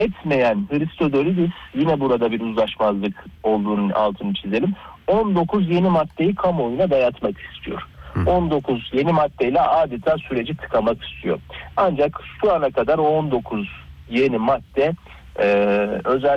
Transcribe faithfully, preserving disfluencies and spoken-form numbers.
etmeyen Hristodolidis, yine burada bir uzlaşmazlık olduğunun altını çizelim, on dokuz yeni maddeyi kamuoyuna dayatmak istiyor. on dokuz yeni maddeyle adeta süreci tıkamak istiyor. Ancak şu ana kadar o on dokuz yeni madde e, özel